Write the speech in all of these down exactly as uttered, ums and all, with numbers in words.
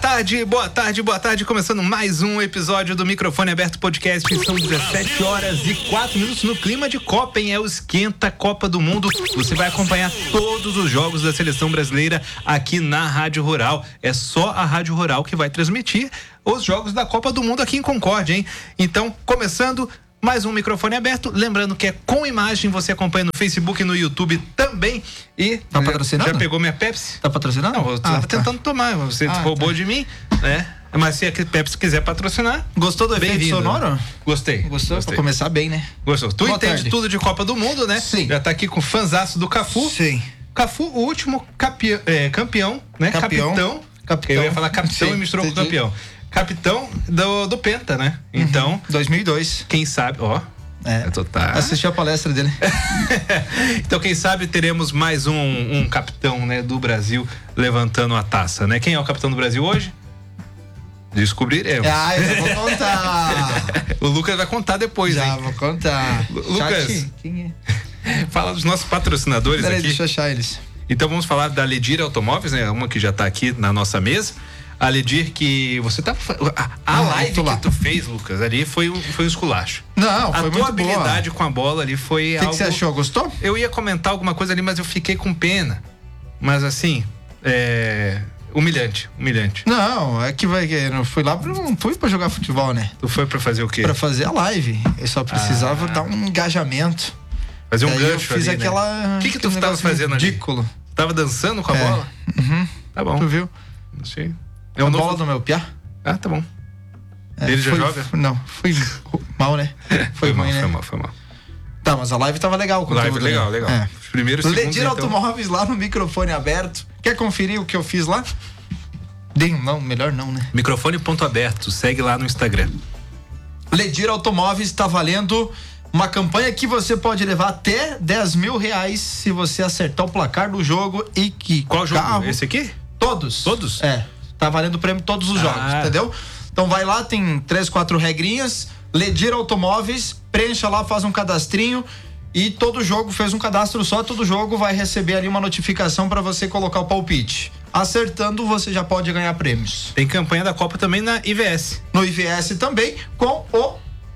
tarde, boa tarde, boa tarde. Começando mais um episódio do Microfone Aberto Podcast. São dezessete horas e quatro minutos no clima de Copa, hein? É o Esquenta Copa do Mundo. Você vai acompanhar todos os jogos da seleção brasileira aqui na Rádio Rural. É só a Rádio Rural que vai transmitir os jogos da Copa do Mundo aqui em Concórdia, hein? Então, começando mais um Microfone Aberto, lembrando que é com imagem, você acompanha no Facebook e no YouTube também. E tá patrocinando? Já pegou minha Pepsi? Tá patrocinando? Não, eu tô ah, tentando tá. tomar, você ah, roubou tá. de mim, né? Mas se a Pepsi quiser patrocinar, gostou do efeito sonoro? Gostei. Gostou? Gostei. Pra começar bem, né? Gostou. Tu Boa entende tarde. tudo de Copa do Mundo, né? Sim. Já tá aqui com o fanzaço do Cafu. Sim. Cafu, o último capi... é, campeão, né? Campeão. Capitão. Capitão. Eu ia falar capitão Sim, e misturou com entendi. campeão. Capitão do, do Penta, né? Então, uhum. dois mil e dois. Quem sabe, ó. É, total. Assisti a palestra dele. Então, quem sabe teremos mais um, um capitão, né, do Brasil levantando a taça, né? Quem é o capitão do Brasil hoje? Descobriremos. Ah, eu vou contar. O Lucas vai contar depois, Já hein? vou contar. Lucas, Chat, quem é? Fala dos nossos patrocinadores. Peraí, aqui. deixa eu achar eles. Então vamos falar da Ledir Automóveis, né? Uma que já tá aqui na nossa mesa. A Ledir que você tá... A, a Ah, live tô lá. que tu fez, Lucas, ali foi um, foi um esculacho. Não, foi a muito tua habilidade boa. com a bola ali foi O que, algo... que você achou? Gostou? Eu ia comentar alguma coisa ali, mas eu fiquei com pena. Mas assim, é... humilhante, humilhante. Não, é que vai. Eu fui lá, pra, não fui pra jogar futebol, né? Tu foi pra fazer o quê? Pra fazer a live. Eu só precisava Ah. dar um engajamento. Fazer um Aí gancho eu fiz ali, aquela. né? O que que tu aquele tava negócio fazendo ali? ridículo. Tava dançando com a É. bola? Uhum. Tá bom. Tu viu? Não sei. É um a novo- bola do meu piá. Ah, tá bom. É, Ele já foi- joga? Não, foi mal, né? Foi, mal, ruim, né? foi mal, foi mal. Tá, mas a live tava legal. O Live conteúdo legal, ali. legal. É. Os primeiros segundos, Ledir então... Automóveis lá no microfone aberto. Quer conferir o que eu fiz lá? Dei um não, melhor não, né? Microfone ponto aberto, segue lá no Instagram. Ledir Automóveis está valendo uma campanha que você pode levar até dez mil reais se você acertar o placar do jogo e que Qual jogo? carro... Esse aqui? Todos. Todos? É. Tá valendo o prêmio todos os Ah. jogos, entendeu? Então vai lá, tem três, quatro regrinhas. Ledir Automóveis, preencha lá, faz um cadastrinho e todo jogo, fez um cadastro só, todo jogo vai receber ali uma notificação para você colocar o palpite. Acertando, você já pode ganhar prêmios. Tem campanha da Copa também na I V S. No I V S também, com o...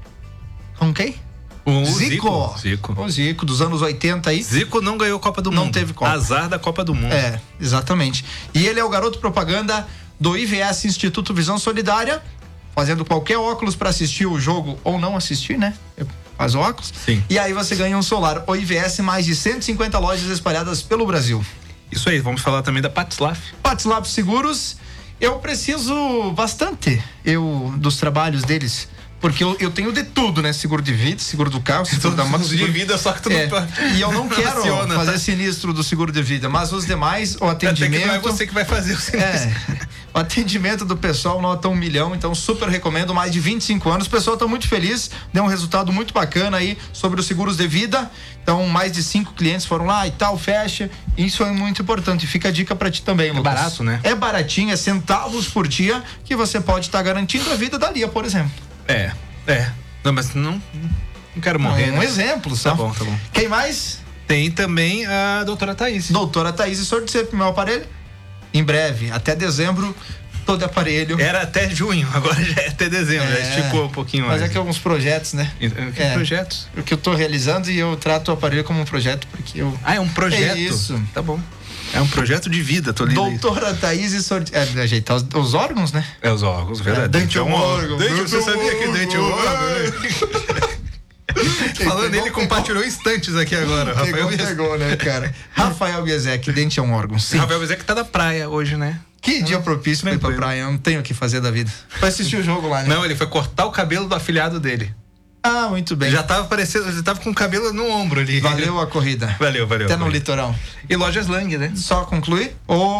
Com quem? O Zico. Zico. O Zico, dos anos oitenta aí. Zico não ganhou Copa do Não Mundo. teve Copa. Azar da Copa do Mundo. É, exatamente. E ele é o garoto propaganda do I V S Instituto Visão Solidária, fazendo qualquer óculos para assistir o jogo ou não assistir, né? Faz óculos. Sim. E aí você ganha um solar. O I V S, mais de cento e cinquenta lojas espalhadas pelo Brasil. Isso aí, vamos falar também da Patslaf. Patslab Seguros, eu preciso bastante eu dos trabalhos deles. Porque eu, eu tenho de tudo, né? Seguro de vida, seguro do carro, seguro da moto. de vida, só que tu É, não... e eu não quero Aciona, fazer tá? sinistro do seguro de vida, mas os demais, o Até que atendimento. não é você que vai fazer o sinistro. É, o atendimento do pessoal nota um milhão, então super recomendo, mais de vinte e cinco anos, o pessoal tá muito feliz, deu um resultado muito bacana aí sobre os seguros de vida, então mais de cinco clientes foram lá e tal, fecha, isso é muito importante, fica a dica pra ti também, Lucas. barato, né? É baratinho, é centavos por dia, que você pode estar garantindo a vida da Lia, por exemplo. É, é. Não, mas não, não quero morrer, um né? exemplo, só. Tá bom, tá bom. Quem mais? Tem também a doutora Thaís. Doutora Thaís e sorteio pro meu aparelho. Em breve, até dezembro, todo aparelho. Era até junho, agora já é até dezembro, É, já esticou um pouquinho Mas mais. é que alguns projetos, né? Que É. projetos? O que eu tô realizando e eu trato o aparelho como um projeto, porque eu... Ah, é um projeto? É isso. Tá bom. É um projeto de vida, tô lendo isso. Doutora Thaís e sorteio... É, ajeitar os, os órgãos, né? É os órgãos, verdade. É, dente é um órgão. Dente, você Dente é um sabia que dente é um órgão. órgão, né? Falando, ele compartilhou instantes aqui agora. Pegou, Rafael Biesek. pegou, né, cara? Rafael Biesek, dente é um órgão, sim. Rafael Biesek tá na praia hoje, né? Que dia propício pra ir pra tranquilo. praia, eu não tenho o que fazer da vida. Pra assistir o jogo lá, né? Não, ele foi cortar o cabelo do afilhado dele. Ah, muito bem. Já tava parecendo, já tava com o cabelo no ombro ali. Valeu a corrida. Valeu, valeu. Até no valeu. litoral. E Lojas Lang, né? Só concluir.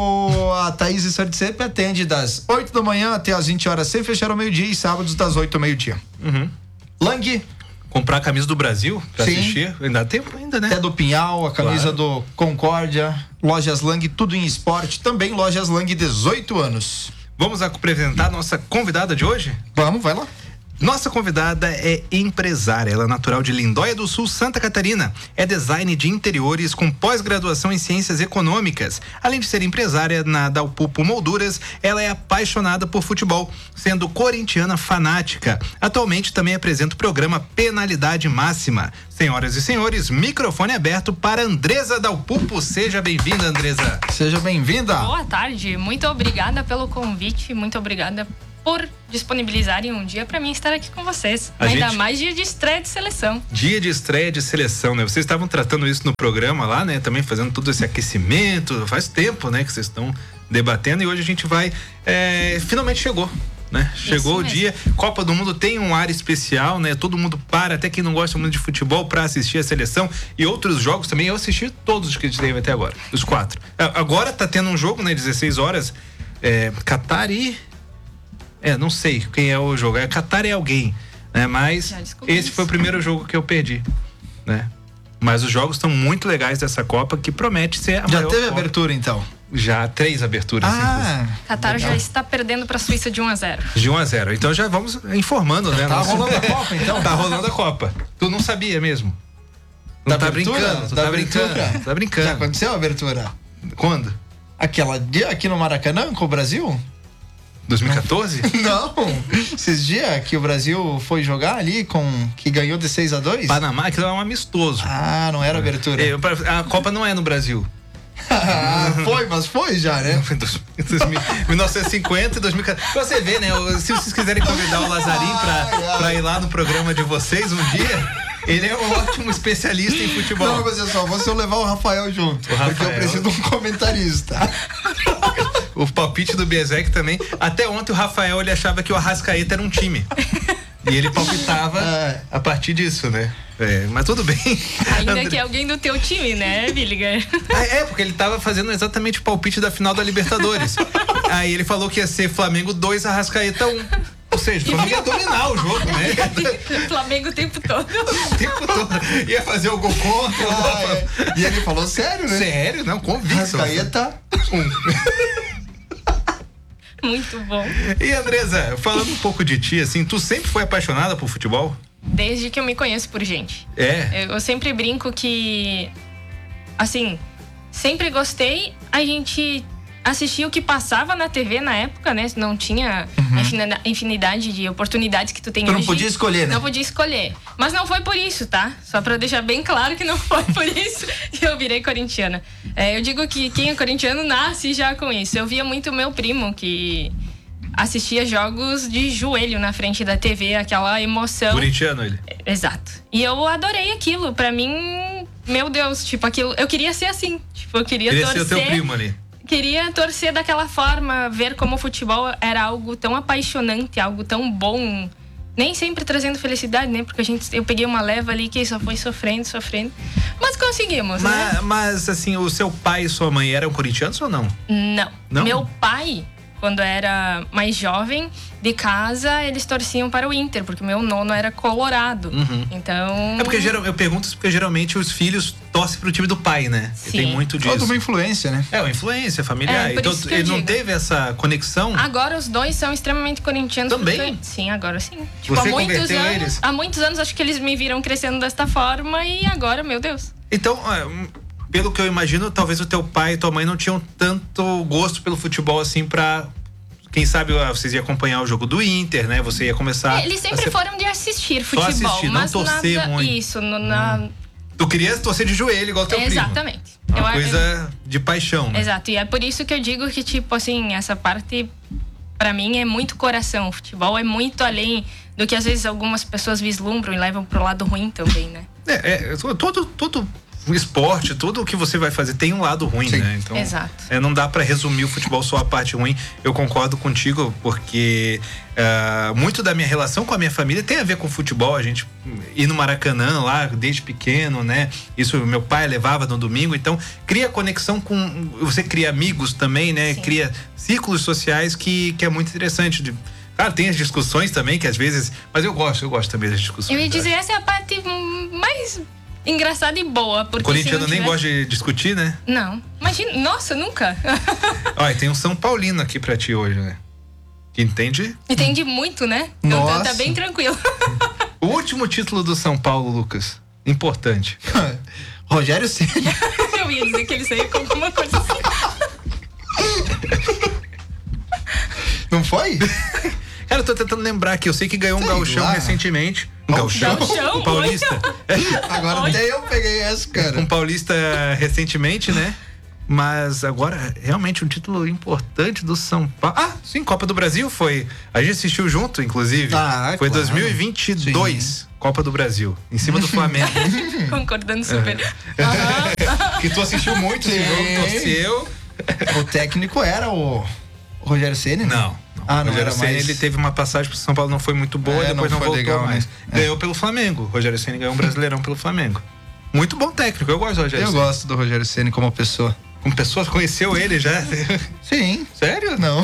O a Thaís e Sortsepe atende das oito da manhã até as vinte horas, sem fechar ao meio-dia, e sábados das oito ao meio-dia. Uhum. Lang, Comprar a camisa do Brasil pra Sim. assistir. Ainda tem tempo ainda, né? até do Pinhal, a camisa Claro. do Concórdia, Lojas Lang, tudo em esporte. Também Lojas Lang, dezoito anos. Vamos apresentar a nossa convidada de hoje? Vamos, vai lá. Nossa convidada é empresária, ela é natural de Lindóia do Sul, Santa Catarina. É design de interiores com pós-graduação em ciências econômicas. Além de ser empresária na Dalpupo Molduras, ela é apaixonada por futebol, sendo corintiana fanática. Atualmente também apresenta o programa Penalidade Máxima. Senhoras e senhores, microfone aberto para Andresa Dalpupo. Seja bem-vinda, Andresa. Seja bem-vinda. Boa tarde, muito obrigada pelo convite, muito obrigada por disponibilizarem um dia para mim estar aqui com vocês. A Ainda gente... mais dia de estreia de seleção. Dia de estreia de seleção, né? Vocês estavam tratando isso no programa lá, né? Também fazendo todo esse aquecimento. Faz tempo, né? Que vocês estão debatendo e hoje a gente vai... É... Finalmente chegou, né? Chegou o dia. Copa do Mundo tem um ar especial, né? Todo mundo para, até quem não gosta muito de futebol, para assistir a seleção e outros jogos também. Eu assisti todos os que a gente teve até agora, os quatro. Agora tá tendo um jogo, né? dezesseis horas. É... Catar e... É, não sei quem é o jogo. É Catar é alguém, né? Mas esse isso. foi o primeiro jogo que eu perdi, né? Mas os jogos estão muito legais dessa Copa, que promete ser a Já maior teve Copa. Abertura, então? Já, três aberturas. Ah, Qatar já está perdendo para a Suíça de um a zero. De um a zero. Então já vamos informando, né? Tá Nosso... rolando a Copa, então? Tá rolando a Copa. Tu não sabia mesmo? Não Da tá abertura? brincando, tu Da tá abertura? brincando. Tá brincando. Já aconteceu a abertura? Quando? Aquela dia aqui no Maracanã com o Brasil? dois mil e quatorze? Não, esses dias que o Brasil foi jogar ali, com que ganhou de seis a dois? Panamá, aquilo é um amistoso. Ah, não era abertura. É, a Copa não é no Brasil. Ah, foi, mas foi já, né? mil novecentos e cinquenta e dois mil e quatorze. Pra você ver, né? Se vocês quiserem convidar o Lazarim pra, Ai, ai. pra ir lá no programa de vocês um dia, ele é um ótimo especialista em futebol. Não, mas é só, vou se eu levar o Rafael junto. O Rafael. Porque eu preciso de um comentarista. O palpite do Biesek também. Até ontem o Rafael ele achava que o Arrascaeta era um time. E ele palpitava É. a partir disso, né? É, mas tudo bem. Ainda André... que é alguém do teu time, né, Villiger? Ah, é, porque ele tava fazendo exatamente o palpite da final da Libertadores. Aí ele falou que ia ser Flamengo dois, Arrascaeta um. Ou seja, o Flamengo ia dominar o jogo, né? Flamengo o tempo todo. O tempo todo. Ia fazer o gol contra. Ah, é. E ele falou sério, né? Sério? Não, convicto. Rascaeta. Muito bom. E Andresa, falando um pouco de ti, assim, tu sempre foi apaixonada por futebol? Desde que eu me conheço por gente. É? Eu, eu sempre brinco que, assim, sempre gostei. A gente assistia o que passava na T V na época, né? Não tinha a infinidade de oportunidades que tu tem Tu hoje. não podia escolher, né? Não podia escolher. Mas não foi por isso, tá? Só pra deixar bem claro que não foi por isso que eu virei corintiana. É, eu digo que quem é corintiano nasce já com isso. Eu via muito meu primo que assistia jogos de joelho na frente da T V, aquela emoção. Corintiano ele. Exato. E eu adorei aquilo. Pra mim, meu Deus, tipo, aquilo. Eu queria ser assim. Tipo, eu queria, Queria torcer. ser o teu primo ali. Queria torcer daquela forma, ver como o futebol era algo tão apaixonante, algo tão bom. Nem sempre trazendo felicidade, né? Porque a gente, eu peguei uma leva ali que só foi sofrendo, sofrendo. Mas conseguimos, Mas, né? mas, assim, o seu pai e sua mãe eram corintianos ou não? Não. Não? Meu pai, quando era mais jovem, de casa, eles torciam para o Inter, porque meu nono era colorado. Uhum. Então... É porque geral, eu pergunto isso porque geralmente os filhos torcem pro time do pai, né? Sim. Tem muito disso. Toda uma influência, né? É, uma influência familiar. É, por então isso que eu ele não digo. teve essa conexão. Agora os dois são extremamente corintianos. Também? porque- Sim, agora sim. Tipo, Você há muitos converteu anos, eles? há muitos anos acho que eles me viram crescendo desta forma e agora, meu Deus. Então, é, hum, pelo que eu imagino, talvez o teu pai e tua mãe não tinham tanto gosto pelo futebol assim pra... Quem sabe ah, vocês iam acompanhar o jogo do Inter, né? Você ia começar... É, eles sempre a ser- foram de assistir Só futebol, assistir, não mas torcer nada muito. isso, no, na... Tu queria torcer de joelho igual teu primo. Exatamente. Uma Eu- coisa de paixão, né? Exato, e é por isso que eu digo que, tipo assim, essa parte, pra mim, é muito coração. O futebol é muito além do que às vezes algumas pessoas vislumbram e levam pro lado ruim também, né? É, é todo, todo o esporte, tudo o que você vai fazer tem um lado ruim, Sim. né? Então, Exato. é, não dá pra resumir o futebol só a parte ruim. Eu concordo contigo, porque uh, muito da minha relação com a minha família tem a ver com futebol. A gente ir no Maracanã lá desde pequeno, né? Isso meu pai levava no domingo, então cria conexão com... Você cria amigos também, né? Sim. Cria círculos sociais que, que é muito interessante de... Claro, tem as discussões também, que às vezes... Mas eu gosto, eu gosto também das discussões. Eu ia tá? dizer, essa é a parte mais engraçada e boa. Porque O corintiano se não nem tivesse... gosta de discutir, né? Não. Imagina, nossa, nunca. Olha, tem um São Paulino aqui pra ti hoje, né? Que entende? Entende muito, né? Nossa. Então tá bem tranquilo. O último título do São Paulo, Lucas. Importante. Rogério Ceni. Eu ia dizer que ele saiu com alguma coisa assim. Não foi? Cara, eu tô tentando lembrar aqui. Eu sei que ganhou um Sei gauchão lá. recentemente. Um Gauchão? Gauchão? Um paulista. Agora Oi. até eu peguei essa, cara. Um paulista recentemente, né? Mas agora, realmente, um título importante do São Paulo. Ah, sim, Copa do Brasil foi. A gente assistiu junto, inclusive. Ah, foi claro. dois mil e vinte e dois, Copa do Brasil. Em cima do Flamengo. Concordando super. Que tu assistiu muito esse Sim. jogo, torceu. O técnico era o Rogério Ceni? né? Não. não. Ah, não Rogério era Ceni, mais- ele teve uma passagem pro São Paulo, não foi muito boa, É, depois não não, foi voltou legal, mais. né? É. Ganhou pelo Flamengo. Rogério Ceni ganhou um Brasileirão pelo Flamengo. Muito bom técnico, eu gosto do Rogério Eu Ceni. gosto do Rogério Ceni como pessoa. Como pessoa, conheceu ele já? Sim. Sério? Não.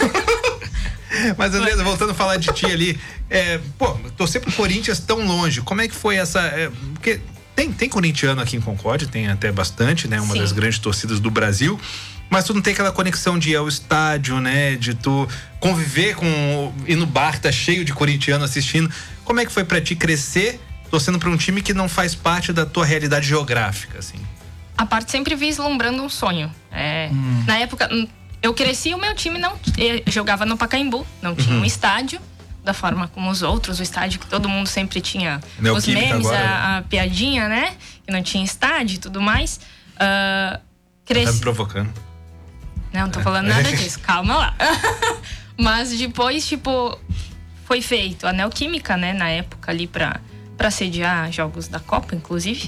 Mas, Andresa, voltando a falar de ti ali, é, pô, torcer pro Corinthians tão longe, como é que foi essa... É, porque tem, tem corintiano aqui em Concórdia, tem até bastante, né? Uma Sim. das grandes torcidas do Brasil, mas tu não tem aquela conexão de ir ao estádio, né? De tu conviver com... ir no bar que tá cheio de corintiano assistindo. Como é que foi pra ti crescer torcendo pra um time que não faz parte da tua realidade geográfica, assim? A parte sempre vislumbrando um sonho. É, Na época, hum, eu cresci, o meu time não eh, jogava no Pacaembu, não tinha um estádio da forma como os outros, o estádio que todo mundo sempre tinha os Neoquímica memes, agora, a, a piadinha, né? Que não tinha estádio e tudo mais. Ah, Tá me cresci. provocando. Não, não tô falando nada disso, calma lá. Mas depois, tipo, foi feito a Neoquímica, né? Na época ali pra, pra sediar jogos da Copa, inclusive.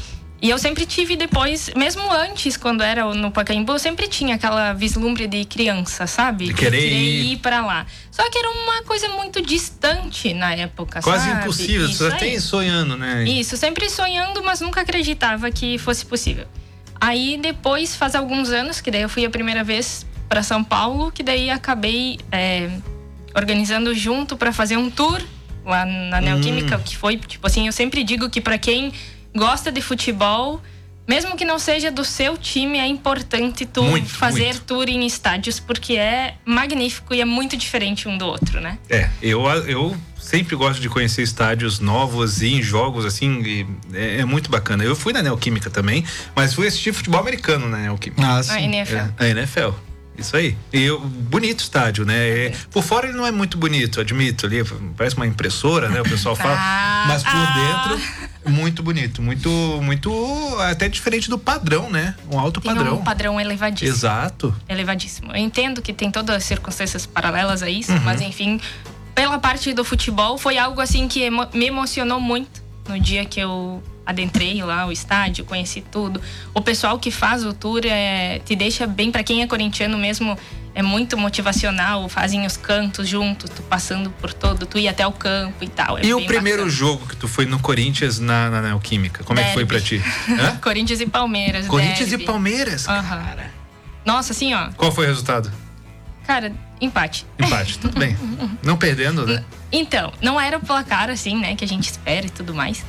E eu sempre tive depois, mesmo antes, quando era no Pacaembu, eu sempre tinha aquela vislumbre de criança, sabe? De querer ir. ir pra lá. Só que era uma coisa muito distante na época, Quase sabe? impossível, Isso você já aí. tem sonhando, né? Isso, sempre sonhando, mas nunca acreditava que fosse possível. Aí depois, faz alguns anos, que daí eu fui a primeira vez para São Paulo, que daí acabei é, organizando junto para fazer um tour lá na Neoquímica, Hum. que foi, tipo assim, eu sempre digo que para quem gosta de futebol, mesmo que não seja do seu time, é importante tu Muito, fazer muito. tour em estádios, porque é magnífico e é muito diferente um do outro, né? É, eu, eu sempre gosto de conhecer estádios novos e em jogos, assim, e é, é muito bacana. Eu fui na Neoquímica também, mas fui assistir futebol americano na Neoquímica. Ah, A sim. N F L. É, a N F L. Isso aí. E eu, bonito estádio, né? É, por fora ele não é muito bonito, admito. Ali parece uma impressora, né? O pessoal fala. Ah, Mas por ah. dentro, muito bonito. Muito, muito. Até diferente do padrão, né? Um alto Tem padrão. um padrão elevadíssimo. Exato. Elevadíssimo. Eu entendo que tem todas as circunstâncias paralelas a isso, Uhum. mas enfim, pela parte do futebol, foi algo assim que emo- me emocionou muito no dia que eu adentrei lá o estádio, conheci tudo. O pessoal que faz o tour é, te deixa bem, pra quem é corintiano mesmo, é muito motivacional, fazem os cantos juntos, tu passando por todo, tu ir até o campo e tal. É E o bem primeiro bacana. jogo que tu foi no Corinthians na, na Neoquímica? Como é que foi pra ti? Hã? Corinthians e Palmeiras. Corinthians derby. e Palmeiras, Aham. cara. Nossa, assim, ó. Qual foi o resultado? Cara, empate. Empate, tudo bem. Não perdendo, né? Então, não era o placar assim, né, que a gente espera e tudo mais.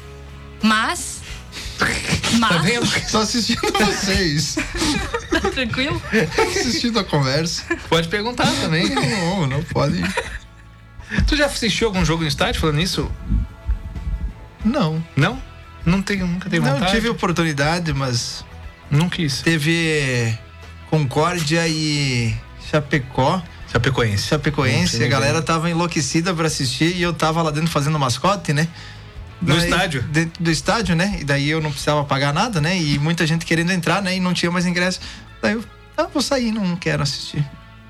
Mas. Tá Mas. vendo? Só assistindo vocês. Tá tranquilo? Assistindo a conversa. Pode perguntar também. Não, não pode. Tu já assistiu algum jogo no estádio falando isso? Não. Não? Não tenho, nunca teve Não vontade? tive oportunidade, mas Não quis. teve Concórdia e Chapecó. Chapecoense. Chapecoense, Não a galera tava enlouquecida pra assistir e eu tava lá dentro fazendo mascote, né? No Daí- estádio? Dentro do estádio, né? E daí eu não precisava pagar nada, né? E muita gente querendo entrar, né? E não tinha mais ingresso. Daí eu, ah, vou sair, não quero assistir.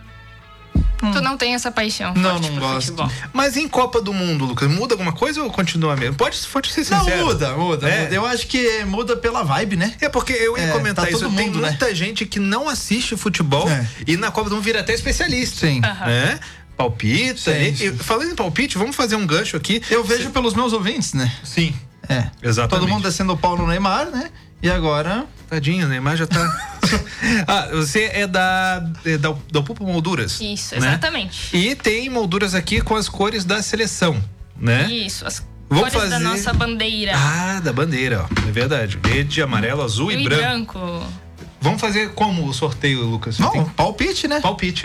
Tu não tem essa paixão. Não, forte não pro gosto. futebol. Mas em Copa do Mundo, Lucas, muda alguma coisa ou continua mesmo? Pode, pode ser Não, sincero. muda, muda, É. muda. Eu acho que muda pela vibe, né? É porque eu ia É, comentar tá isso. todo Tem mundo, né? muita gente que não assiste futebol É. e na Copa do Mundo vira até especialista. Sim. Aham. Né? Palpita. Sim, e- sim. e falando em palpite, vamos fazer um gancho aqui. Eu vejo pelos meus ouvintes, né? Sim, É. exatamente. Todo mundo descendo o pau no Neymar, né? E agora. Tadinho, o Neymar já tá. Ah, você é da, é da, da Pulpo Molduras. Isso, né? exatamente. E tem molduras aqui com as cores da seleção, né? Isso, as Vamos cores da fazer- nossa bandeira. Ah, da bandeira, ó. É verdade. Verde, amarelo, azul e, e branco. branco. Vamos fazer como o sorteio, Lucas? Você Não, tem palpite, né? palpite, né?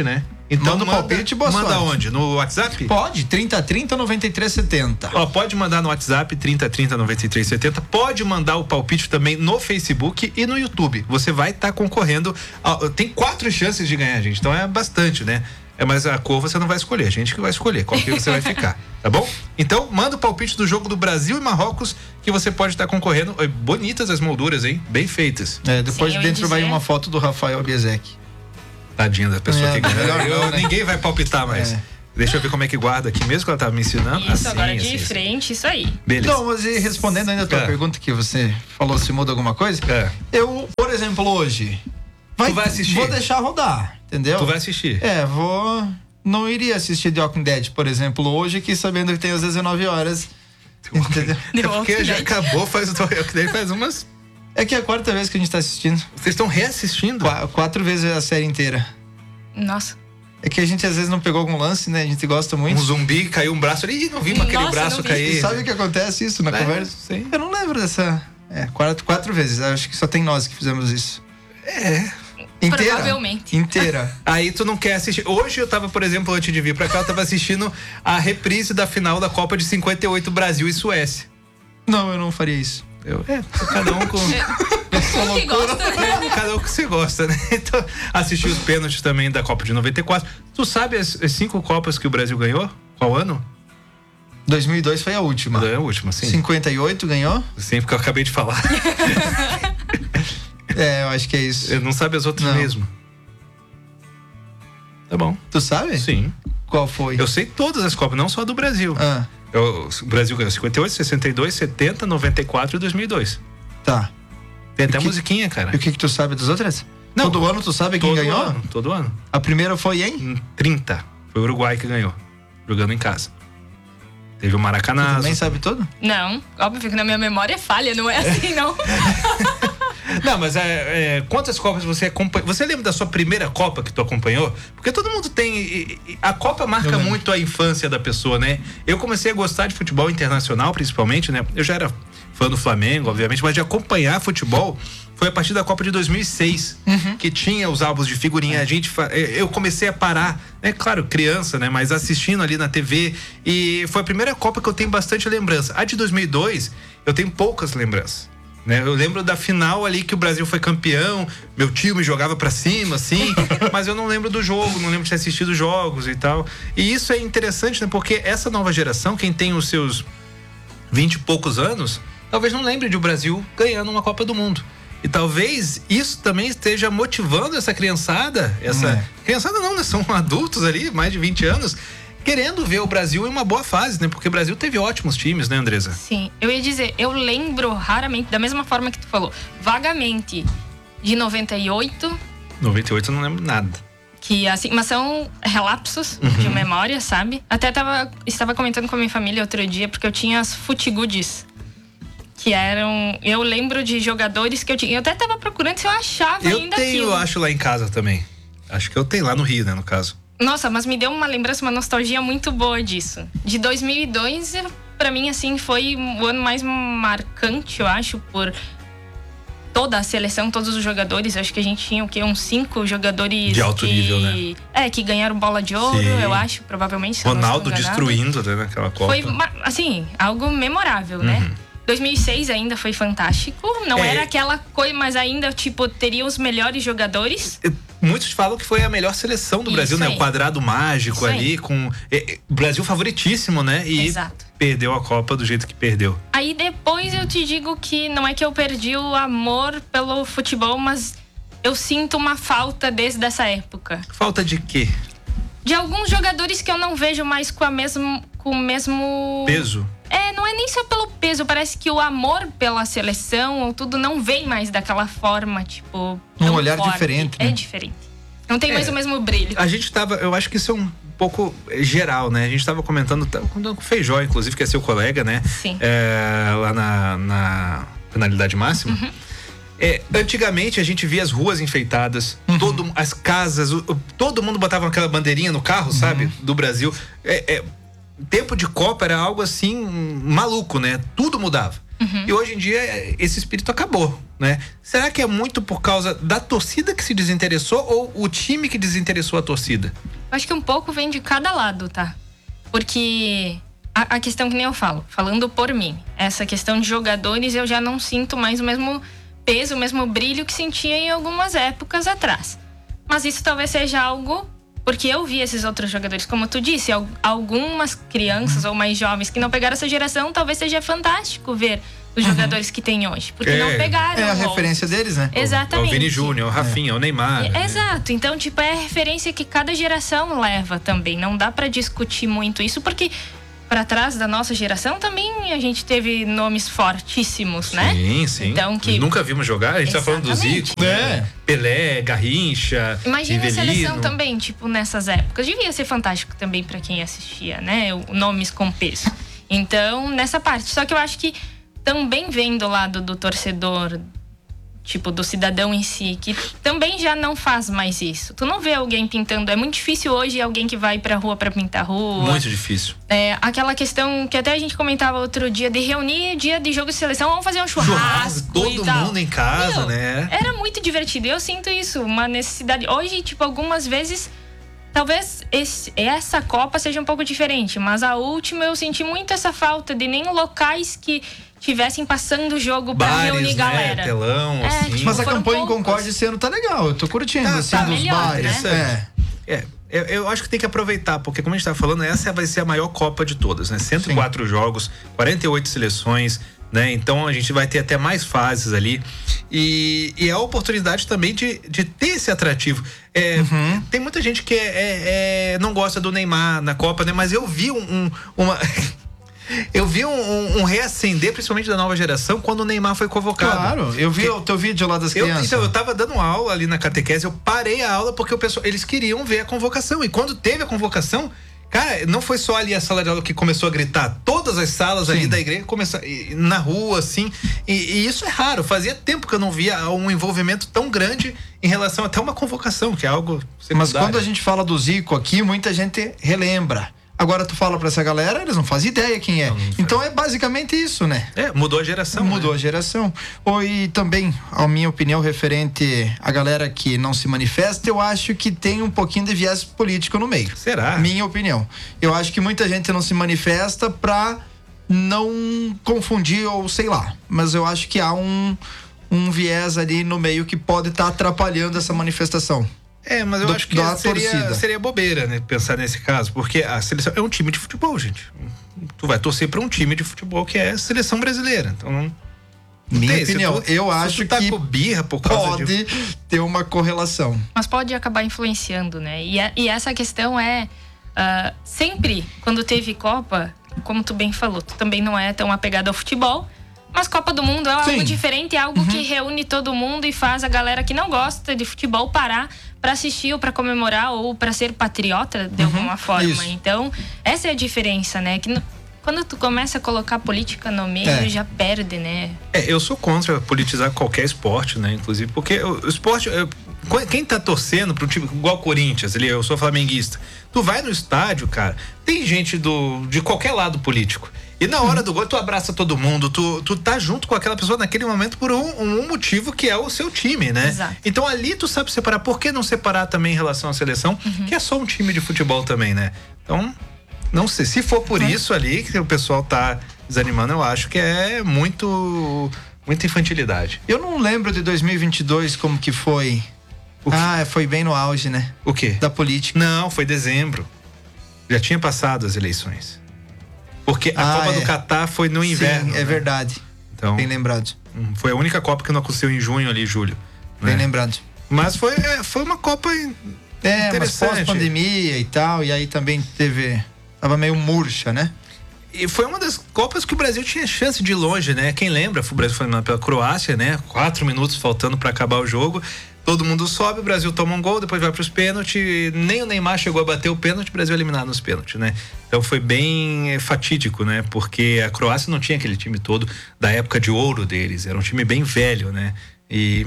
Então manda o palpite, boa Manda sorte. onde? No WhatsApp? Pode, trinta trinta, noventa e três setenta. Ó, pode mandar no WhatsApp trinta trinta, noventa e três setenta. Pode mandar o palpite também no Facebook e no YouTube. Você vai estar tá concorrendo. A, tem quatro chances de ganhar, gente. Então é bastante, né? É, mas a cor você não vai escolher, a gente que vai escolher qual que você vai ficar, tá bom? Então, manda o palpite do jogo do Brasil e Marrocos que você pode estar tá concorrendo. Bonitas as molduras, hein? Bem feitas. É, depois Sim, de dentro dizer... vai uma foto do Rafael Biesek. Tadinha da pessoa É, que ganha. melhor Eu, não, né? Ninguém vai palpitar mais. É. Deixa eu ver como é que guarda aqui mesmo, que ela tava me ensinando. Isso, assim, agora de assim, frente, isso aí. Beleza. Não, mas e respondendo ainda a tua É. pergunta que você falou se muda alguma coisa, É. eu, por exemplo, hoje vai, Tu vai assistir? vou deixar rodar, entendeu? Tu vai assistir? É, vou não iria assistir The Walking Dead, por exemplo, hoje, aqui sabendo que tem às dezenove horas. Entendeu? É porque já acabou, faz, faz umas... É que é a quarta vez que a gente tá assistindo. Vocês estão reassistindo? Qu- quatro vezes a série inteira. Nossa. É que a gente às vezes não pegou algum lance, né? A gente gosta muito. Um zumbi, caiu um braço ali, não vimos aquele Nossa, braço não vi. cair. E sabe o que acontece isso na É, conversa? sim. Eu não lembro dessa. É, quatro, quatro vezes. Acho que só tem nós que fizemos isso. É. Inteira. Provavelmente. Inteira. Aí tu não quer assistir. Hoje eu tava, por exemplo, antes de vir pra cá, eu tava assistindo a reprise da final da Copa de cinquenta e oito, Brasil e Suécia. Não, eu não faria isso. Eu, é, cada um com. Um que gosta, né? É, cada um que você gosta, né? Então, assisti os pênaltis também da Copa de noventa e quatro. Tu sabe as, as cinco Copas que o Brasil ganhou? Qual ano? dois mil e dois foi a última. É a última, sim. cinquenta e oito ganhou? Sim, porque eu acabei de falar. É, eu acho que é isso. Eu não sabe as outras Não. mesmo. Tá bom. Tu sabe? Sim. Qual foi? Eu sei todas as Copas, não só a do Brasil. Ah, Eu, o Brasil ganhou cinquenta e oito, sessenta e dois, setenta, noventa e quatro e dois mil e dois. tá. Tem até E que- musiquinha, cara. E o que que tu sabe das outras? Não. Todo ano tu sabe quem Todo ganhou? ano, todo ano. A primeira foi em? Em trinta. Foi o Uruguai que ganhou. Jogando em casa. Teve o Tu Maracanazo. também sabe tudo? Não, óbvio que na minha memória é falha, não é assim, não. Não, mas é, é, quantas Copas você acompanhou? Você lembra da sua primeira Copa que tu acompanhou? Porque todo mundo tem. e- e- A Copa marca Eu lembro. muito a infância da pessoa, né? Eu comecei a gostar de futebol internacional, principalmente, né? Eu já era fã do Flamengo, obviamente, mas de acompanhar futebol foi a partir da Copa de dois mil e seis, que tinha os álbuns de figurinha. A gente, fa- eu comecei a parar, é claro, criança, né? Mas assistindo ali na T V. E foi a primeira Copa que eu tenho bastante lembrança. A de dois mil e dois, eu tenho poucas lembranças. Né? Eu lembro da final ali que o Brasil foi campeão, meu tio me jogava pra cima, assim, mas eu não lembro do jogo, não lembro de ter assistido jogos e tal. E isso é interessante, né? Porque essa nova geração, quem tem os seus vinte e poucos anos, talvez não lembre de o Brasil ganhando uma Copa do Mundo. E talvez isso também esteja motivando essa criançada, essa É. criançada não, né? São adultos ali, mais de vinte anos, querendo ver o Brasil em uma boa fase, né? Porque o Brasil teve ótimos times, né, Andresa? Sim, eu ia dizer, eu lembro raramente, da mesma forma que tu falou, vagamente, de noventa e oito, noventa e oito eu não lembro nada. que assim, mas são relapsos de memória, sabe? Até tava, estava comentando com a minha família outro dia, porque eu tinha as footy-goodies, que eram, eu lembro de jogadores que eu tinha, eu até tava procurando se eu achava Eu ainda tenho, aquilo. eu acho, lá em casa também. Acho que eu tenho lá no Rio, né, no caso. Nossa, mas me deu uma lembrança, uma nostalgia muito boa disso. De dois mil e dois, pra mim, assim, foi o ano mais marcante, eu acho, por toda a seleção, todos os jogadores. Acho que a gente tinha o quê? Uns cinco jogadores De alto que, nível, né? É, que ganharam bola de ouro, Sim. eu acho, provavelmente. se eu não Ronaldo estou enganada. destruindo, né, naquela Copa. Foi, ma- assim, algo memorável, né? dois mil e seis ainda foi fantástico. Não É. era aquela coisa, mas ainda, tipo, teria os melhores jogadores. Muitos falam que foi a melhor seleção do Isso Brasil, né? aí. O quadrado mágico Isso aí. ali, com. é, é, Brasil favoritíssimo, né? E Exato. perdeu a Copa do jeito que perdeu. Aí depois eu te digo que não é que eu perdi o amor pelo futebol, mas eu sinto uma falta desde essa época. Falta de quê? De alguns jogadores que eu não vejo mais com, a mesmo, com o mesmo... Peso? É, não é nem só pelo peso, parece que o amor pela seleção ou tudo não vem mais daquela forma, tipo... Um tão olhar forte. diferente, É né? diferente. Não tem É. mais o mesmo brilho. A gente tava. Eu acho que isso é um pouco geral, né? A gente tava comentando tava comentando com o Feijó, inclusive, que é seu colega, né? Sim. É, lá na, na penalidade máxima. Uhum. É, antigamente a gente via as ruas enfeitadas, todo, as casas, o- o- todo mundo botava aquela bandeirinha no carro, sabe? Do Brasil. É, é, tempo de Copa era algo assim maluco, né? Tudo mudava. Uhum. E hoje em dia esse espírito acabou, né? Será que é muito por causa da torcida que se desinteressou ou o time que desinteressou a torcida? Acho que um pouco vem de cada lado, tá? Porque a, a questão que nem eu falo, falando por mim, essa questão de jogadores eu já não sinto mais o mesmo peso, o mesmo brilho que sentia em algumas épocas atrás. Mas isso talvez seja algo... Porque eu vi esses outros jogadores, como tu disse, algumas crianças ou mais jovens que não pegaram essa geração, talvez seja fantástico ver os uhum. jogadores que tem hoje. Porque é, não pegaram. É a referência deles, né? Exatamente. O Vini Júnior, o Rafinha, é. o Neymar. É, exato. Então, tipo, é a referência que cada geração leva também. Não dá pra discutir muito isso, porque para trás da nossa geração também a gente teve nomes fortíssimos, né? Sim, sim. Então, que... Nunca vimos jogar, a gente Exatamente. tá falando do Zico, né? Pelé, Garrincha, Imagina Rivelino. a seleção também, tipo, nessas épocas. Devia ser fantástico também para quem assistia, né? O, nomes com peso. Então, nessa parte. Só que eu acho que também vem do lado do torcedor, tipo, do cidadão em si, que também já não faz mais isso. Tu não vê alguém pintando. É muito difícil hoje alguém que vai pra rua pra pintar rua. Muito difícil. É, aquela questão que até a gente comentava outro dia, de reunir dia de jogo de seleção, vamos fazer um churrasco. Churrasco todo e tal. mundo em casa, Meu, né? Era muito divertido. Eu sinto isso, uma necessidade. Hoje, tipo, algumas vezes... Talvez esse, essa Copa seja um pouco diferente, mas a última eu senti muito essa falta de nem locais que tivessem passando o jogo pra Bares, reunir né? galera. Telão, é, assim. tipo, Mas a campanha poucos. em Concórdia esse ano tá legal, eu tô curtindo, tá, assim, tá dos melhor, bares. né? É. É, eu, eu acho que tem que aproveitar, porque como a gente tá falando, essa vai ser a maior Copa de todas, né? cento e quatro Sim. jogos, quarenta e oito seleções, né? Então a gente vai ter até mais fases ali e, e é a oportunidade também de, de ter esse atrativo. É, uhum. Tem muita gente que é, é, é, não gosta do Neymar na Copa, né? Mas eu vi um, um, uma... eu vi um, um, um reacender, principalmente da nova geração, quando o Neymar foi convocado. Claro, eu vi porque o teu vídeo lá das eu, crianças. Então, eu tava dando aula ali na catequese, eu parei a aula porque o pessoal, eles queriam ver a convocação. E quando teve a convocação, cara, não foi só ali a sala de aula que começou a gritar. Todas as salas Sim. ali da igreja começaram, na rua, assim. E, e isso é raro. Fazia tempo que eu não via um envolvimento tão grande em relação até uma convocação, que é algo secundário. Mas quando a gente fala do Zico aqui, muita gente relembra. Agora tu fala pra essa galera, eles não fazem ideia quem é. Não, não então é basicamente isso, né? É, mudou a geração. Mudou né? a geração. E também, a minha opinião referente à galera que não se manifesta, eu acho que tem um pouquinho de viés político no meio. Será? Minha opinião. Eu acho que muita gente não se manifesta pra não confundir ou sei lá. Mas eu acho que há um, um viés ali no meio que pode estar tá atrapalhando essa manifestação. É, mas eu do, acho que seria, seria bobeira, né, pensar nesse caso, porque a seleção é um time de futebol, gente. Tu vai torcer para um time de futebol que é a seleção brasileira. Então, não minha tem, opinião, tu, eu acho tá que com birra por causa pode de... ter uma correlação. Mas pode acabar influenciando, né? E, a, e essa questão é uh, sempre quando teve Copa, como tu bem falou, tu também não é tão apegado ao futebol. Mas Copa do Mundo é algo Sim. diferente, é algo uhum. que reúne todo mundo e faz a galera que não gosta de futebol parar para assistir ou para comemorar ou para ser patriota de uhum. alguma forma. Isso. Então, essa é a diferença, né? Que no, quando tu começa a colocar política no meio, é. já perde, né? É, eu sou contra politizar qualquer esporte, né? Inclusive, porque o, o esporte... Eu, quem tá torcendo para um time igual o Corinthians, ali, eu sou flamenguista, tu vai no estádio, cara, tem gente do, de qualquer lado político. E na hora do gol, tu abraça todo mundo, tu, tu tá junto com aquela pessoa naquele momento por um, um motivo que é o seu time, né? Exato. Então ali tu sabe separar. Por que não separar também em relação à seleção, uhum. que é só um time de futebol também, né? Então, não sei. Se for por uhum. isso ali que o pessoal tá desanimando, eu acho que é muito, muita infantilidade. Eu não lembro de dois mil e vinte e dois como que foi. Ah, foi bem no auge, né? O quê? Da política. Não, foi dezembro. Já tinha passado as eleições. Porque a ah, Copa é. do Catar foi no inverno. Sim, é né? verdade. Então, bem lembrado. Foi a única Copa que não aconteceu em junho ali, julho. Bem né? lembrado. Mas foi, foi uma Copa é, interessante. Mas pós-pandemia e tal, e aí também teve... Tava meio murcha, né? E foi uma das Copas que o Brasil tinha chance de ir longe, né? Quem lembra? O Brasil foi eliminado pela Croácia, né? Quatro minutos faltando para acabar o jogo. Todo mundo sobe, o Brasil toma um gol, depois vai para os pênaltis. Nem o Neymar chegou a bater o pênalti, o Brasil eliminado nos pênaltis, né? Então foi bem é, fatídico, né? Porque a Croácia não tinha aquele time todo da época de ouro deles. Era um time bem velho, né? E,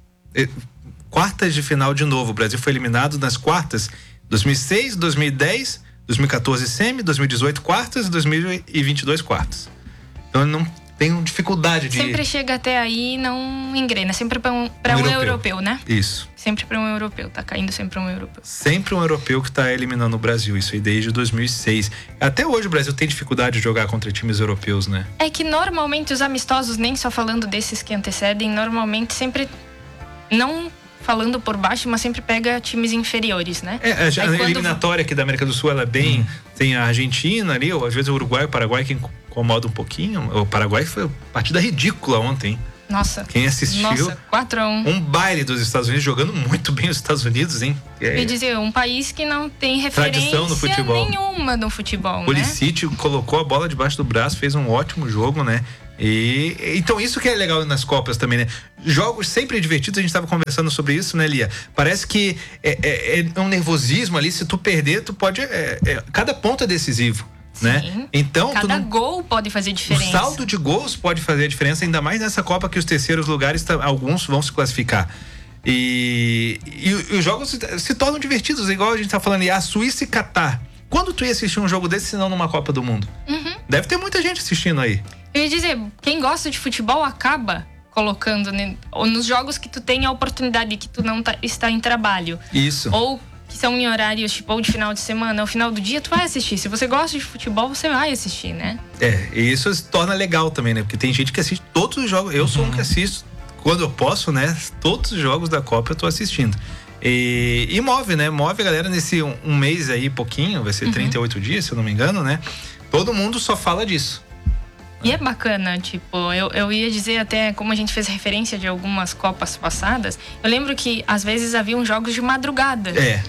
e quartas de final de novo. O Brasil foi eliminado nas quartas dois mil e seis, dois mil e dez, dois mil e quatorze semi, dois mil e dezoito quartas e dois mil e vinte e dois quartas. Então não tem dificuldade de... Sempre chega até aí e não engrena. Sempre para um, pra um, um europeu. europeu, né? Isso. Sempre para um europeu. Tá caindo sempre um europeu. Sempre um europeu que tá eliminando o Brasil. Isso aí desde dois mil e seis. Até hoje o Brasil tem dificuldade de jogar contra times europeus, né? É que normalmente os amistosos, nem só falando desses que antecedem, normalmente sempre... Não falando por baixo, mas sempre pega times inferiores, né? É, a, a quando... eliminatória aqui da América do Sul, ela é bem... Hum. Tem a Argentina ali, ou às vezes o Uruguai, o Paraguai que incomoda um pouquinho. O Paraguai foi uma partida ridícula ontem. Nossa. Quem assistiu? Nossa, quatro a um. Um baile dos Estados Unidos, jogando muito bem os Estados Unidos, hein? É. Quer dizer, um país que não tem referência tradição no futebol. nenhuma no futebol, Pulisic né? colocou a bola debaixo do braço, fez um ótimo jogo, né? E então isso que é legal nas Copas também, né? Jogos sempre divertidos, a gente estava conversando sobre isso, né, Lia? Parece que é, é, é um nervosismo ali, se tu perder, tu pode... É, é, cada ponto é decisivo, sim. né? Então, cada não, gol pode fazer diferença. O saldo de gols pode fazer a diferença, ainda mais nessa Copa que os terceiros lugares, alguns vão se classificar. E, e, e os jogos se, se tornam divertidos, igual a gente tá falando, e a Suíça e Catar. Quando tu ia assistir um jogo desse, se não numa Copa do Mundo? Uhum. Deve ter muita gente assistindo aí. Eu ia dizer, quem gosta de futebol acaba colocando, né, nos jogos que tu tem a oportunidade que tu não tá, está em trabalho. Isso. Ou que são em horários tipo ou de final de semana, ou final do dia, tu vai assistir. Se você gosta de futebol, você vai assistir, né? É, e isso se torna legal também, né? Porque tem gente que assiste todos os jogos. Eu uhum. sou um que assisto, quando eu posso, né? Todos os jogos da Copa eu tô assistindo. E, e move, né? Move a galera nesse um, um mês aí, pouquinho, vai ser uhum. trinta e oito dias, se eu não me engano, né? Todo mundo só fala disso. E é bacana, tipo, eu, eu ia dizer até, como a gente fez referência de algumas Copas passadas, eu lembro que às vezes haviam jogos de madrugada. É.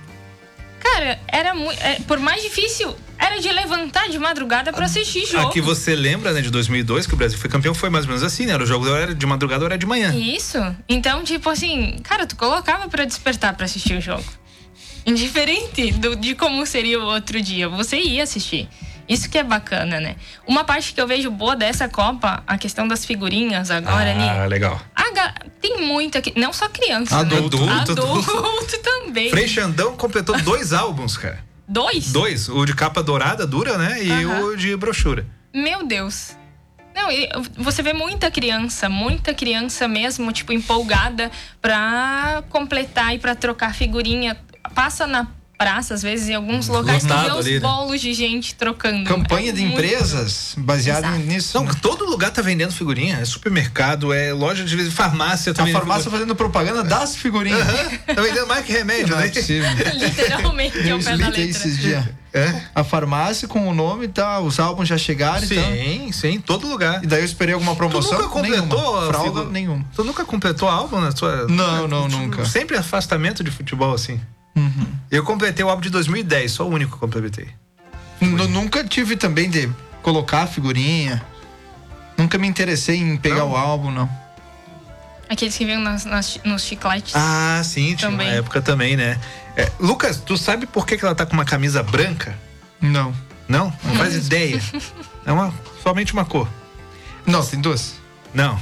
Cara, era muito. É, por mais difícil, era de levantar de madrugada pra assistir jogo. Aqui você lembra, né, de dois mil e dois, que o Brasil foi campeão, foi mais ou menos assim, né? Era o jogo era de madrugada ou era de manhã. Isso. Então, tipo assim, cara, tu colocava pra despertar pra assistir o jogo. Indiferente do, de como seria o outro dia, você ia assistir. Isso que é bacana, né? Uma parte que eu vejo boa dessa Copa, a questão das figurinhas agora ah, ali. Ah, legal. A, tem muito aqui, não só criança, adulto, né? Adulto, adulto, adulto também. Frei Xandão completou dois álbuns, cara. Dois? Dois. O de capa dourada, dura, né? E uh-huh. o de brochura. Meu Deus. Não, você vê muita criança, muita criança mesmo, tipo, empolgada pra completar e pra trocar figurinha. Passa na praça, às vezes, em alguns locais, tu vê os ali, bolos né? de gente trocando. Campanha é de muito... empresas baseada Exato. nisso. Não, né? todo lugar tá vendendo figurinha. É supermercado, é loja de farmácia também. A farmácia fazendo propaganda das figurinhas. Uhum. Tá vendendo mais que remédio, não né? É possível. Literalmente, eu ao pé da letra. esses dias. É? A farmácia com o nome e tá, os álbuns já chegaram. Sim, então... sim, em todo lugar. E daí eu esperei alguma promoção. Tu nunca completou nenhuma. Fralda figu... nenhuma. Tu nunca completou álbum na sua... Não, não, nunca. Sempre afastamento de futebol, assim. Uhum. Eu completei o álbum de dois mil e dez, só o único que eu completei. N- nunca tive também de colocar a figurinha. Nunca me interessei em pegar não. o álbum, não. Aqueles que vinham nas, nas, nos chicletes. Ah, sim, tinha também. Uma época também, né? É, Lucas, tu sabe por que, que ela tá com uma camisa branca? Não. Não? Não faz ideia. É uma, somente uma cor. Não, tem duas. Não.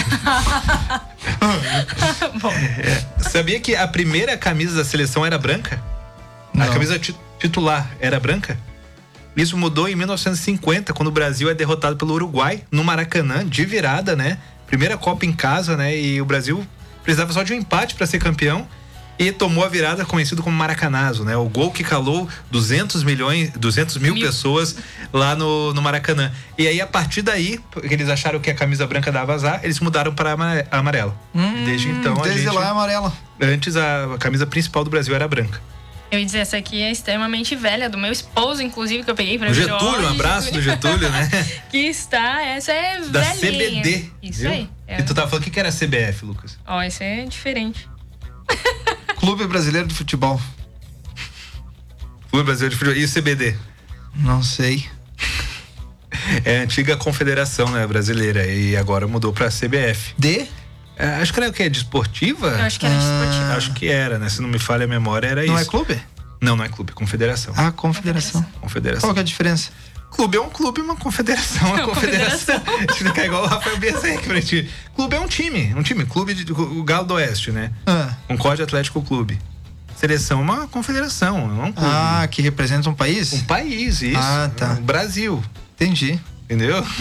é, sabia que a primeira camisa da seleção era branca? Não. A camisa t- titular era branca? Isso mudou em mil novecentos e cinquenta, quando o Brasil é derrotado pelo Uruguai, no Maracanã, de virada, né? Primeira Copa em casa, né? E o Brasil precisava só de um empate para ser campeão e tomou a virada, conhecido como Maracanazo, né? O gol que calou duzentos milhões, duzentos mil, mil. pessoas lá no, no Maracanã. E aí, a partir daí, eles acharam que a camisa branca dava azar, eles mudaram para a amarela. Hum, desde então, a desde gente, lá é amarela. Antes, a, a camisa principal do Brasil era branca. Eu ia dizer, essa aqui é extremamente velha, do meu esposo, inclusive, que eu peguei pra o ver Getúlio, hoje. um abraço do Getúlio, né? Que está, essa é da velhinha. C B D. Isso viu? aí. É. E tu tava falando, o que era a C B F, Lucas? Ó, esse é diferente. Clube Brasileiro de Futebol. Clube Brasileiro de Futebol. E o C B D? Não sei. É a antiga confederação, né, brasileira. E agora mudou pra C B F. D? É, acho que era o que? Desportiva? Eu acho que era ah, desportiva. Acho que era, né? Se não me falha a memória, era não isso. Não é clube? Não, não é clube, é confederação. Ah, confederação. Confederação. Qual que é a diferença? Clube é um clube, uma confederação é uma confederação. Deixa eu ficar igual o Rafael Biasek pra ti. Clube é um time, um time. Clube de, o Galo do Oeste, né? Ah. Concórdia Atlético Clube. Seleção é uma confederação, não é um clube. Ah, que representa um país? Um país, isso. Ah, tá. Um Brasil. Entendi. Entendeu?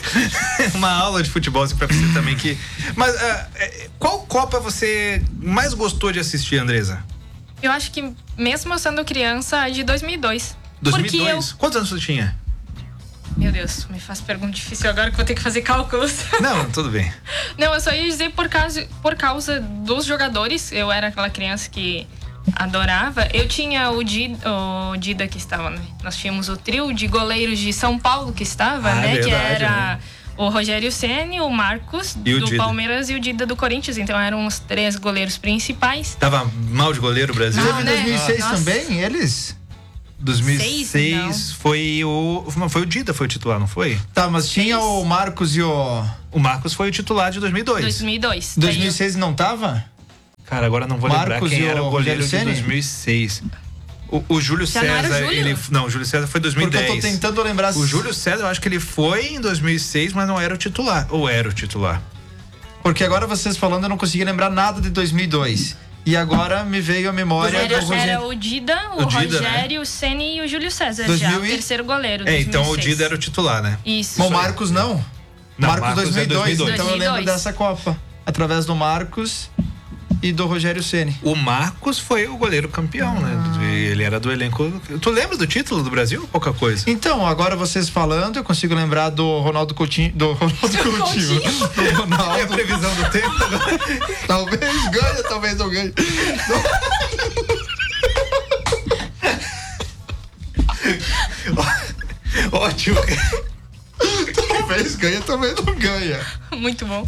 Uma aula de futebol assim, pra você também que. Mas uh, qual Copa você mais gostou de assistir, Andresa? Eu acho que, mesmo eu sendo criança, a de dois mil e dois. dois mil e dois? Porque eu... Quantos anos você tinha? Meu Deus, me faz pergunta difícil agora que eu vou ter que fazer cálculos. Não, tudo bem. Não, eu só ia dizer por causa, por causa dos jogadores. Eu era aquela criança que adorava. Eu tinha o Dida, o Dida que estava, né? Nós tínhamos o trio de goleiros de São Paulo que estava, ah, né? Verdade, que era né? o Rogério Ceni, o Marcos e o do Dida. Palmeiras e o Dida do Corinthians. Então eram os três goleiros principais. Tava mal de goleiro o Brasil? Não, Teve em né? dois mil e seis Nossa. também, eles? dois mil e seis Seis, foi o. Foi o Dida, foi o titular, não foi? Tá, mas tinha Seis. o Marcos e o... O Marcos foi o titular de dois mil e dois. dois mil e dois. dois mil e seis não tava? Cara, agora não vou Marcos lembrar quem e era o o goleiro de Rogério Ceni? dois mil e seis. O, o Júlio Já não era César, o Júlio? ele. Não, o Júlio César foi dois mil e dez. Porque eu tô tentando lembrar... O Júlio César, eu acho que ele foi em dois mil e seis, mas não era o titular. Ou era o titular? Porque agora vocês falando, eu não consegui lembrar nada de dois mil e dois. E agora me veio a memória Era, do Rogério. era o Dida, o, O Dida, Rogério, né? o Ceni e o Júlio César, dois já, mil o e- terceiro goleiro. É, então o dois mil e seis. Dida era o titular, né? Isso. Bom, o Marcos não? Não, Marcos, Marcos dois mil e dois, é dois mil e dois. então eu lembro dois mil e dois. dessa Copa. Através do Marcos e do Rogério Ceni. O Marcos foi o goleiro campeão, Ah. né? Ele era do elenco. Tu lembra do título do Brasil? Pouca coisa. Então, agora vocês falando, eu consigo lembrar do Ronaldo Coutinho. Do Ronaldo Coutinho. Coutinho. Do É a Ronaldo. previsão do tempo agora. Talvez ganhe, talvez não ganhe. Ótimo. Talvez ganhe, talvez não ganha. Muito bom.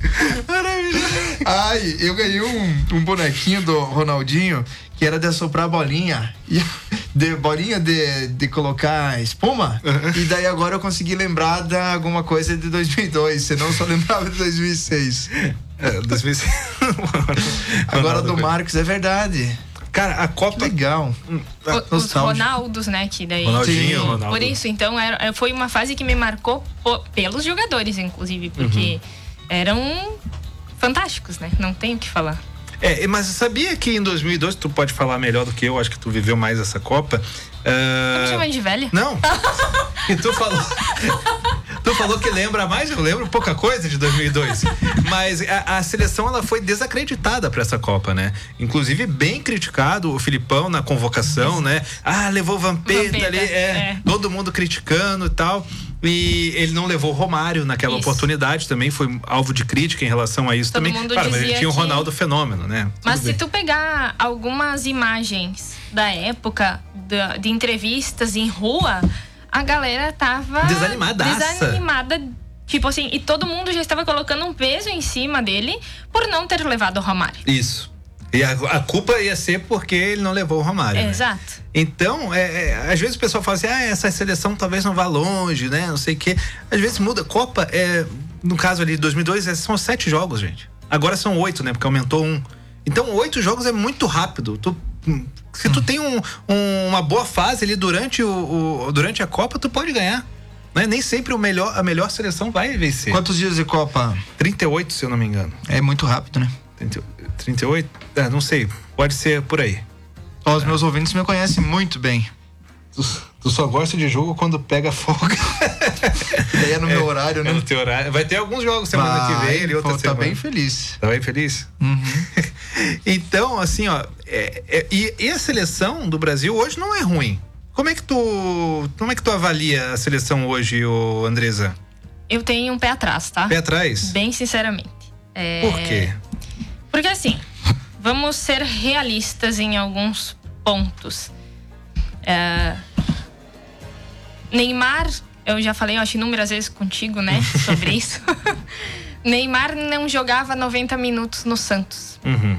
Ai, eu ganhei um, um bonequinho do Ronaldinho que era de assoprar bolinha. E de bolinha de, de colocar espuma. E daí agora eu consegui lembrar de alguma coisa de dois mil e dois, senão eu só lembrava de dois mil e seis. É, dois mil e seis. Agora do Ronaldo. Marcos, é verdade. Cara, a Copa. Legal. O- os nostálgico. Ronaldos, né? Que daí. Ronaldinho, Sim. Ronaldo. Por isso, então, era, foi uma fase que me marcou po- pelos jogadores, inclusive, porque eram fantásticos, né? Não tem o que falar. É, mas sabia que em dois mil e dois, tu pode falar melhor do que eu, acho que tu viveu mais essa Copa. ah, Tá me chamando de velha? Não. E tu falou. Tu falou que lembra mais, eu lembro pouca coisa de dois mil e dois. Mas a, a seleção ela foi desacreditada para essa Copa, né? Inclusive bem criticado o Filipão na convocação, né? Ah, levou Vampeta, Vampeta, ali, é, é. todo mundo criticando e tal. E ele não levou o Romário naquela Isso. oportunidade, também foi alvo de crítica em relação a isso Todo também. mundo Claro, mas ele dizia tinha o que- Ronaldo Fenômeno, né? Tudo Mas se bem. tu pegar algumas imagens da época da- de entrevistas em rua, a galera tava Desanimadaça. desanimada. Tipo assim, e todo mundo já estava colocando um peso em cima dele por não ter levado o Romário. Isso. E a, a culpa ia ser porque ele não levou o Romário. né? Exato. Então, é, é, às vezes o pessoal fala assim, ah, essa seleção talvez não vá longe, né? Não sei o quê. Às vezes muda. Copa, é, no caso ali de dois mil e dois, é, são sete jogos, gente. Agora são oito, né? Porque aumentou um. Então, oito jogos é muito rápido. Tu, se tu tem um, um- uma boa fase ali durante, o, o- durante a Copa, tu pode ganhar. Né? Nem sempre o melhor, a melhor seleção vai vencer. Quantos dias de Copa? trinta e oito, se eu não me engano. É muito rápido, né? trinta e oito? É, não sei. Pode ser por aí. Ó, os meus ouvintes me conhecem muito bem. Tu, tu só gosta de jogo quando pega folga. Daí é no meu horário, É né? no teu horário. Vai ter alguns jogos semana que vem, ele outra pô, tá semana. bem feliz. Tá bem feliz? Uhum. Então, assim, ó, é- é- e, e a seleção do Brasil hoje não é ruim. Como é que tu, como é que tu avalia a seleção hoje, ô Andresa? Eu tenho um pé atrás, tá? Pé atrás? Bem sinceramente. É, Por quê? Porque assim, vamos ser realistas em alguns pontos. É, Neymar, eu já falei, eu acho, inúmeras vezes contigo, né, sobre isso. Neymar não jogava noventa minutos no Santos. Uhum.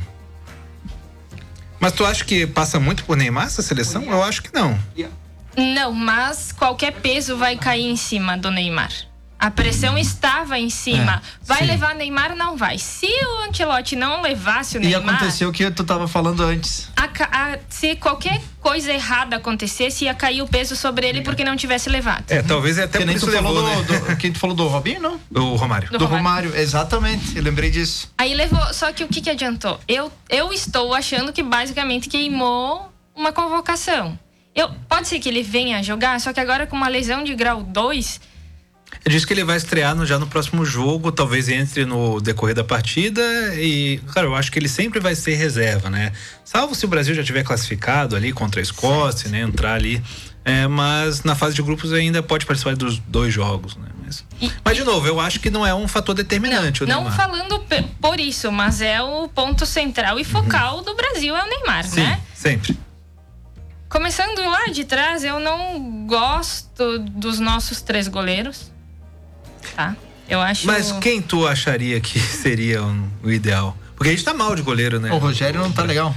Mas tu acha que passa muito por Neymar essa seleção? Eu acho que não. Não, mas qualquer peso vai cair em cima do Neymar. A pressão estava em cima. É, vai sim. levar Neymar? Não vai. Se o Ancelotti não levasse o E Neymar... aconteceu o que tu tava falando antes. A ca- a- se qualquer coisa errada acontecesse, ia cair o peso sobre ele porque não tivesse levado. É, talvez é até Que por nem isso tu falou levou, do, né? do- quem tu falou do Robinho, não? O Romário. Do Do Romário. Romário, exatamente. Eu lembrei disso. Aí levou, só que o que que adiantou? Eu, eu estou achando que basicamente queimou uma convocação. Eu, pode ser que ele venha jogar, só que agora com uma lesão de grau dois, Ele disse que ele vai estrear no, já no próximo jogo, talvez entre no decorrer da partida e, cara, eu acho que ele sempre vai ser reserva, né? Salvo se o Brasil já tiver classificado ali contra a Escócia, né? Entrar ali, é, mas na fase de grupos ainda pode participar dos dois jogos, né? Mas, e, mas de novo, eu acho que não é um fator determinante. Não, o não falando por isso, mas é o ponto central e focal uhum. do Brasil, é o Neymar, Sim, né? sempre. Começando lá de trás, eu não gosto dos nossos três goleiros. Tá, eu acho. Mas quem tu acharia que seria o, o ideal? Porque a gente tá mal de goleiro, né? O Rogério não tá legal.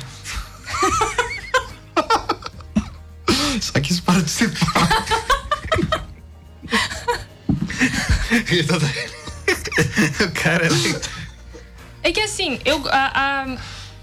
Só quis participar. O cara é que assim, eu a, a,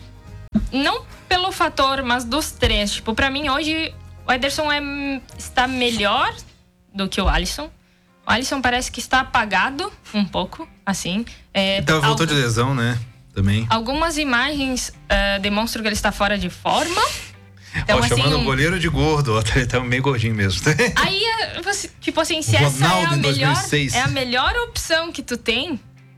não pelo fator, mas dos três. Tipo, pra mim hoje o Ederson é, está melhor do que o Alisson. O Alisson parece que está apagado um pouco, assim. É, então voltou algum, de lesão, né? Também. Algumas imagens uh, demonstram que ele está fora de forma. Então, ó, chamando assim, o goleiro de gordo, ó, ele tá meio gordinho mesmo. Aí, você, tipo assim, se essa é a, melhor, é a melhor opção que tu tem,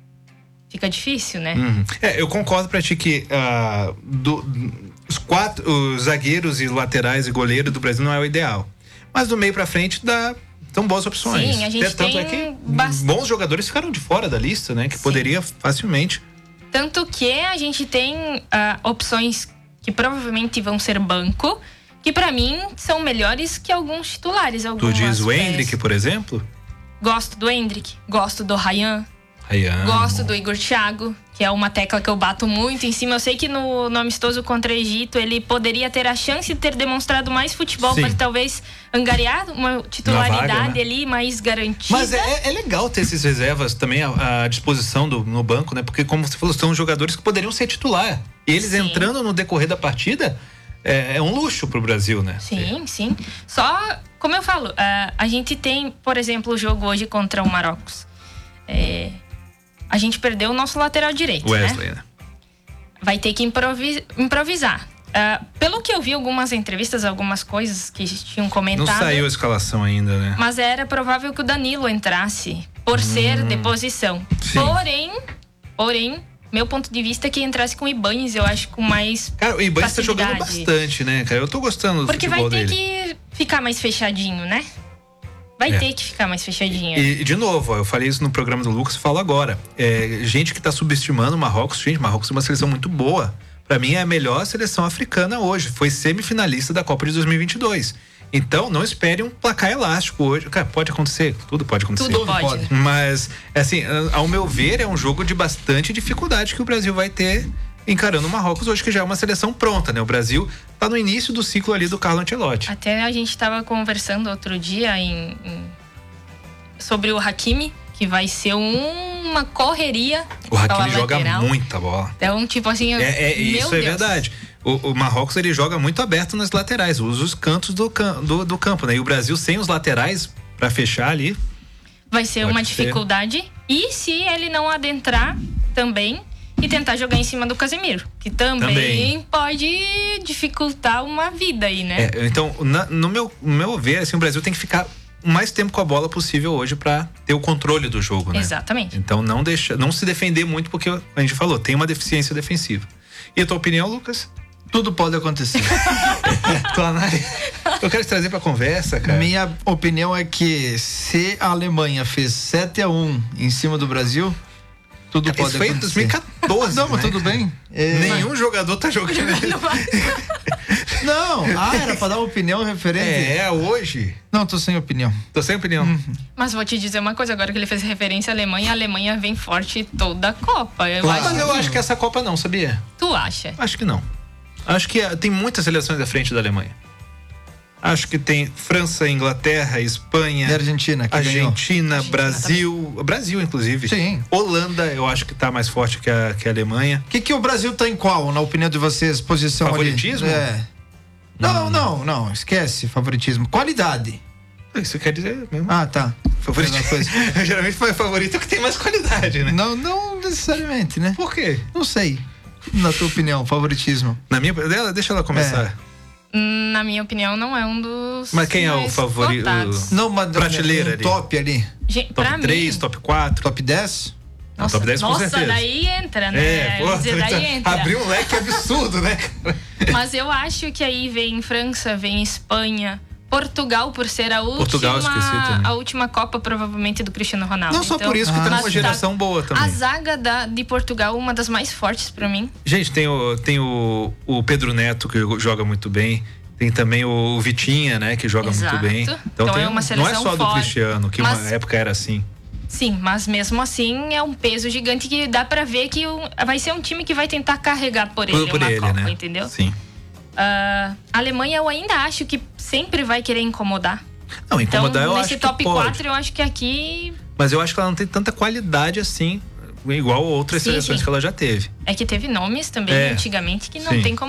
fica difícil, né? Uhum. É, eu concordo pra ti que uh, do, os quatro, os zagueiros e laterais e goleiro do Brasil não é o ideal. Mas do meio pra frente dá... São boas opções. Sim, a gente Até tanto tem é que bast... bons jogadores ficaram de fora da lista, né? Que Sim. poderia facilmente. Tanto que a gente tem uh, opções que provavelmente vão ser banco, que pra mim são melhores que alguns titulares. Tu diz o Endrick, por exemplo? Gosto do Endrick, gosto do Ryan. Ryan. Gosto do Igor Thiago, que é uma tecla que eu bato muito em cima. Eu sei que no, no amistoso contra o Egito ele poderia ter a chance de ter demonstrado mais futebol para talvez angariar uma titularidade vaga, né? ali mais garantida. Mas é, é legal ter esses reservas também à, à disposição do, no banco, né? Porque como você falou, são jogadores que poderiam ser titular. E eles sim. entrando no decorrer da partida é, é um luxo pro Brasil, né? Sim, é. sim. Só, como eu falo, a, a gente tem, por exemplo, o jogo hoje contra o Marrocos. É... A gente perdeu o nosso lateral direito, Wesley, né? né? Vai ter que improvis- improvisar. Uh, pelo que eu vi algumas entrevistas, algumas coisas que tinham comentado... Não saiu a escalação ainda, né? Mas era provável que o Danilo entrasse, por hum, ser de posição. Sim. Porém, porém, meu ponto de vista é que entrasse com o Ibanez, eu acho, com mais Cara, o Ibanez tá facilidade. jogando bastante, né, cara? Eu tô gostando do Porque futebol dele. Porque vai ter que ficar mais fechadinho, né? Vai é. ter que ficar mais fechadinho. E, de novo, ó, eu falei isso no programa do Lucas, falo agora. É, gente que tá subestimando o Marrocos. Gente, Marrocos é uma seleção muito boa. Pra mim é a melhor seleção africana hoje. Foi semifinalista da Copa de dois mil e vinte e dois. Então, não espere um placar elástico hoje. Cara, pode acontecer, tudo pode acontecer. Tudo pode. Mas, assim, ao meu ver, é um jogo de bastante dificuldade que o Brasil vai ter encarando o Marrocos hoje, que já é uma seleção pronta, né? O Brasil tá no início do ciclo ali do Carlo Ancelotti. Até a gente tava conversando outro dia em, em, sobre o Hakimi, que vai ser uma correria. O Hakimi joga lateral. muita bola. Então, tipo assim, é, é, isso Deus. é verdade. O, o Marrocos, ele joga muito aberto nas laterais, usa os cantos do, do, do campo, né? E o Brasil sem os laterais para fechar ali... Vai ser uma dificuldade. Ser. E se ele não adentrar também... E tentar jogar em cima do Casemiro, que também, também. pode dificultar uma vida aí, né? É, então, na, no, meu, no meu ver, assim, o Brasil tem que ficar o mais tempo com a bola possível hoje para ter o controle do jogo, né? Exatamente. Então, não, deixa, não se defender muito, porque a gente falou, tem uma deficiência defensiva. E a tua opinião, Lucas? Tudo pode acontecer. Tua análise. Eu quero te trazer pra conversa, cara. Minha opinião é que se a Alemanha fez sete a um em cima do Brasil... Tudo Cara, pode isso foi em dois mil e quatorze. Não, mas né, tudo cara? bem. É... Nenhum jogador tá jogando. Não, ah, era pra dar uma opinião referente. É, hoje. Não, tô sem opinião. Tô sem opinião. Uhum. Mas vou te dizer uma coisa, agora que ele fez referência à Alemanha, a Alemanha vem forte toda a Copa. Eu claro. acho Mas eu que... acho que essa Copa não, sabia? Tu acha? Acho que não. Acho que tem muitas seleções à frente da Alemanha. Acho que tem França, Inglaterra, Espanha, e Argentina, que Argentina, ganhou. Brasil, Argentina Brasil inclusive. Sim. Holanda, eu acho que tá mais forte que a, que a Alemanha. O que, que o Brasil tá em qual, na opinião de vocês, posição favoritismo? Ali? É. Não, hum. não, não, esquece favoritismo. Qualidade. Isso quer dizer mesmo. Ah, tá. Favoritismo. Geralmente foi favorito que tem mais qualidade, né? Não, não necessariamente, né? Por quê? Não sei. Na tua opinião, favoritismo. Na minha, deixa ela começar. É. Na minha opinião, não é um dos. Mas quem é o mais favorito? cotados. Não, mas Prateleira um ali. top ali. Gente, Top pra três, mim, top quatro? Top dez? Não, top dez com nossa, certeza. daí entra, né? É, Eu pô, ia dizer, daí entra. abriu um leque absurdo, né? Mas eu acho que aí vem França, vem Espanha, Portugal, por ser a última, Portugal, esqueci também. a última Copa, provavelmente, do Cristiano Ronaldo. Não só Então, por isso, que tem mas uma geração boa também. A zaga da, de Portugal, uma das mais fortes pra mim. Gente, tem o, tem o, o Pedro Neto, que joga muito bem. Tem também o Vitinha, né, que joga Exato. muito bem. Então, Então tem, é uma não é seleção só do forte. Cristiano, que Mas- uma época era assim. Sim, mas mesmo assim é um peso gigante que dá pra ver que o- vai ser um time que vai tentar carregar por ele Por, por uma ele, Copa, né? entendeu? Sim. Ah, a Alemanha eu ainda acho que sempre vai querer incomodar. Não, Então, incomodar eu nesse acho top que pode. quatro, eu acho que aqui Mas eu acho que ela não tem tanta qualidade assim, igual outras Sim, seleções sim. que ela já teve. é que teve nomes também É. antigamente que não Sim. tem como